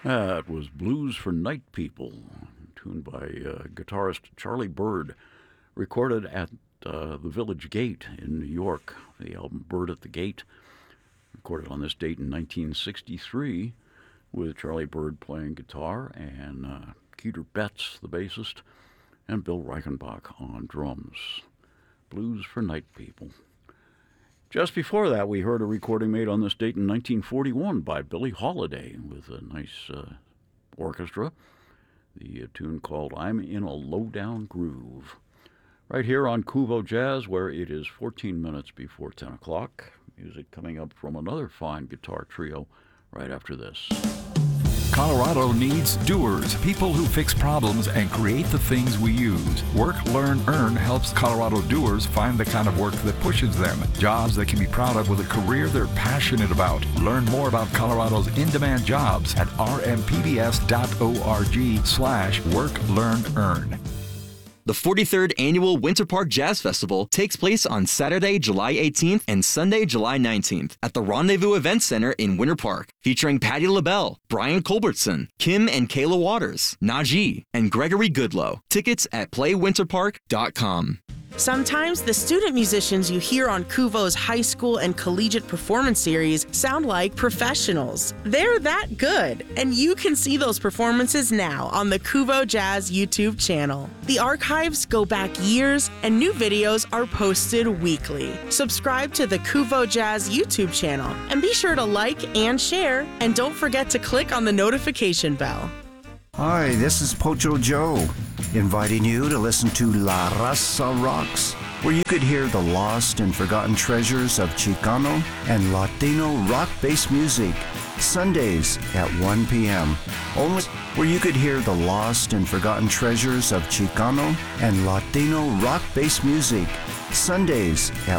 That was Blues for Night People, tuned by guitarist Charlie Byrd, recorded at the Village Gate in New York. The album Bird at the Gate, recorded on this date in 1963, with Charlie Byrd playing guitar and Keeter Betts, the bassist, and Bill Reichenbach on drums. Blues for Night People. Just before that, we heard a recording made on this date in 1941 by Billie Holiday with a nice orchestra. The tune called I'm in a Low-Down Groove. Right here on Kuvo Jazz, where it is 14 minutes before 10 o'clock. Music coming up from another fine guitar trio right after this. Colorado needs doers, people who fix problems and create the things we use. Work, Learn, Earn helps Colorado doers find the kind of work that pushes them. Jobs they can be proud of with a career they're passionate about. Learn more about Colorado's in-demand jobs at rmpbs.org/work, learn, earn. The 43rd Annual Winter Park Jazz Festival takes place on Saturday, July 18th and Sunday, July 19th at the Rendezvous Event Center in Winter Park, featuring Patti LaBelle, Brian Culbertson, Kim and Kayla Waters, Najee, and Gregory Goodlow. Tickets at playwinterpark.com. Sometimes the student musicians you hear on Kuvo's high school and collegiate performance series sound like professionals. They're that good, and you can see those performances now on the Kuvo Jazz YouTube channel. The archives go back years, and new videos are posted weekly. Subscribe to the Kuvo Jazz YouTube channel, and be sure to like and share, and don't forget to click on the notification bell. Hi, this is Pocho Joe, inviting you to listen to La Raza Rocks, where you could hear the lost and forgotten treasures of Chicano and Latino rock-based music, Sundays at 1 p.m. Only where you could hear the lost and forgotten treasures of Chicano and Latino rock-based music, Sundays at